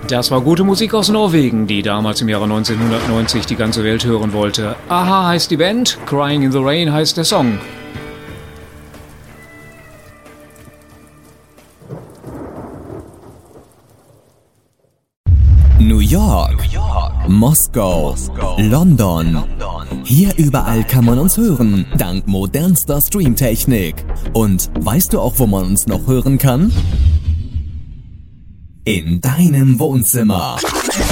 Das war gute Musik aus Norwegen, die damals im Jahre 1990 die ganze Welt hören wollte. Aha heißt die Band, Crying in the Rain heißt der Song. New York, Moskau, London. Hier überall kann man uns hören, dank modernster Streamtechnik. Und weißt du auch, wo man uns noch hören kann? In deinem Wohnzimmer.